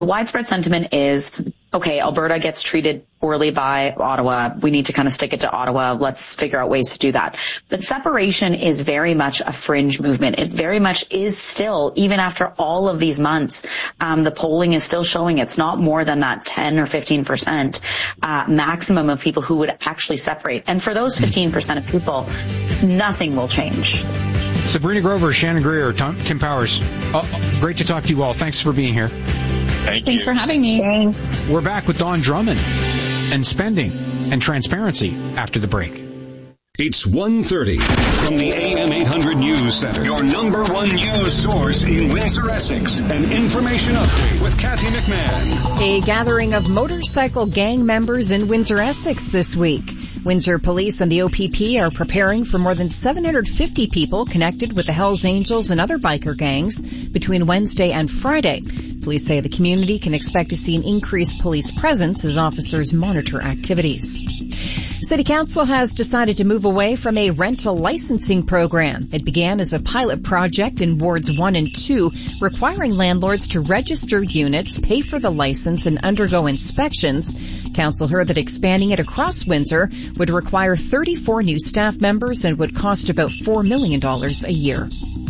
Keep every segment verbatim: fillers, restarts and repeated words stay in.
Widespread sentiment is, okay, Alberta gets treated poorly by Ottawa. We need to kind of stick it to Ottawa. Let's figure out ways to do that. But separation is very much a fringe movement. It very much is still, even after all of these months, um, the polling is still showing it's not more than that ten or fifteen percent uh, maximum of people who would actually separate. And for those fifteen percent of people, nothing will change. Sabrina Grover, Shannon Greer, Tom, Tim Powers. Oh, great to talk to you all. Thanks for being here. Thank Thanks you. for having me. Thanks. We're back with Don Drummond and spending and transparency after the break. It's one thirty from the A M eight hundred News Center, your number one news source in Windsor, Essex. An information update with Kathy McMahon. A gathering of motorcycle gang members in Windsor, Essex this week. Windsor Police and the O P P are preparing for more than seven hundred fifty people connected with the Hells Angels and other biker gangs between Wednesday and Friday. Police say the community can expect to see an increased police presence as officers monitor activities. City Council has decided to move away from a rental licensing program. It began as a pilot project in wards one and two, requiring landlords to register units, pay for the license, and undergo inspections. Council heard that expanding it across Windsor would require thirty-four new staff members and would cost about four million dollars a year.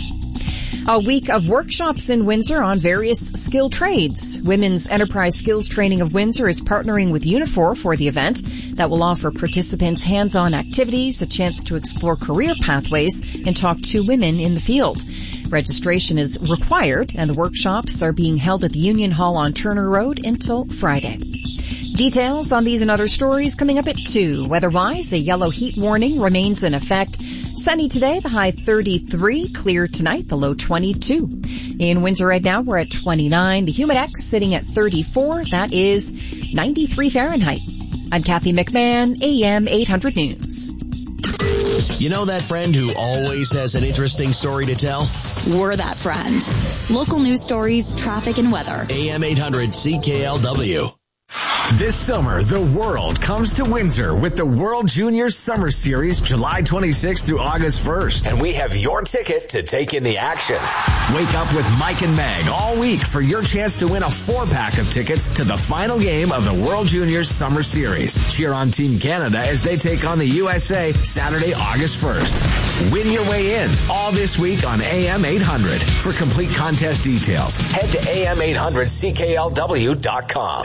A week of workshops in Windsor on various skill trades. Women's Enterprise Skills Training of Windsor is partnering with Unifor for the event that will offer participants hands-on activities, a chance to explore career pathways, and talk to women in the field. Registration is required, and the workshops are being held at the Union Hall on Turner Road until Friday. Details on these and other stories coming up at two. Weather-wise, a yellow heat warning remains in effect. Sunny today, the high thirty-three. Clear tonight, the low twenty-two. In Windsor right now, we're at twenty-nine. The Humidex sitting at thirty-four. That is ninety-three Fahrenheit. I'm Kathy McMahon, A M eight hundred News. You know that friend who always has an interesting story to tell? We're that friend. Local news stories, traffic, and weather. A M eight hundred C K L W. This summer, the world comes to Windsor with the World Juniors Summer Series, July twenty-sixth through August first. And we have your ticket to take in the action. Wake up with Mike and Meg all week for your chance to win a four-pack of tickets to the final game of the World Juniors Summer Series. Cheer on Team Canada as they take on the U S A Saturday, August first. Win your way in all this week on A M eight hundred. For complete contest details, head to A M eight hundred C K L W dot com.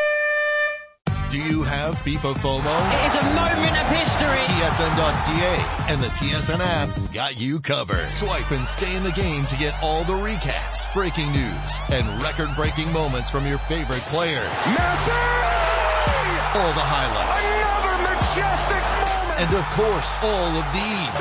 Do you have FIFA FOMO? It is a moment of history. T S N dot C A and the T S N app got you covered. Swipe and stay in the game to get all the recaps, breaking news, and record-breaking moments from your favorite players. Messi! All the highlights. Another majestic moment! And of course, all of these.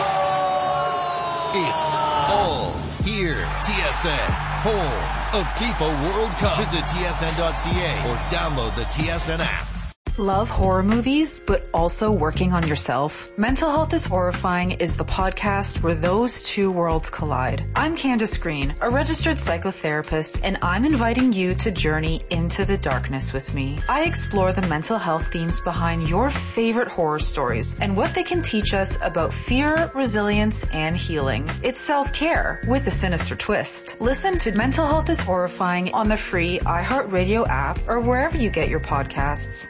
Goal! It's all here. T S N, home of FIFA World Cup. Visit T S N dot C A or download the T S N app. Love horror movies, but also working on yourself? Mental Health is Horrifying is the podcast where those two worlds collide. I'm Candace Green, a registered psychotherapist, and I'm inviting you to journey into the darkness with me. I explore the mental health themes behind your favorite horror stories and what they can teach us about fear, resilience, and healing. It's self-care with a sinister twist. Listen to Mental Health is Horrifying on the free iHeartRadio app or wherever you get your podcasts.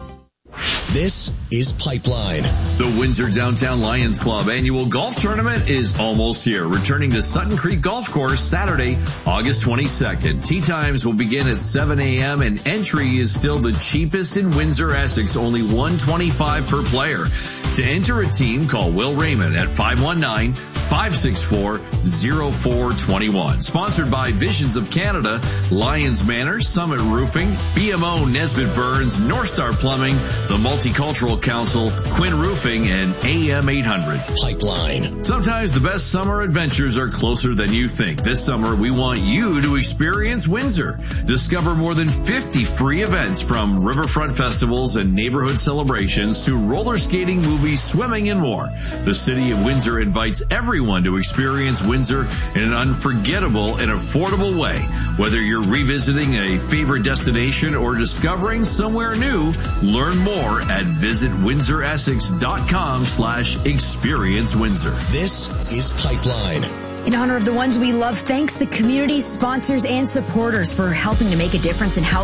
This is Pipeline. The Windsor Downtown Lions Club annual golf tournament is almost here. Returning to Sutton Creek Golf Course Saturday, August twenty-second. Tee times will begin at seven a.m. and entry is still the cheapest in Windsor, Essex, only one hundred twenty-five dollars per player. To enter a team, call Will Raymond at five one nine, five six four, zero four two one. Sponsored by Visions of Canada, Lions Manor, Summit Roofing, B M O Nesbitt Burns, North Star Plumbing, the Multicultural Council, Quinn Roofing, and A M eight hundred. Pipeline. Sometimes the best summer adventures are closer than you think. This summer, we want you to experience Windsor. Discover more than fifty free events, from riverfront festivals and neighborhood celebrations to roller skating, movies, swimming, and more. The City of Windsor invites everyone to experience Windsor in an unforgettable and affordable way. Whether you're revisiting a favorite destination or discovering somewhere new, learn more at visit windsor essex dot com slash experience Windsor. This is Pipeline. In honor of the ones we love, thanks the community, sponsors, and supporters for helping to make a difference in health.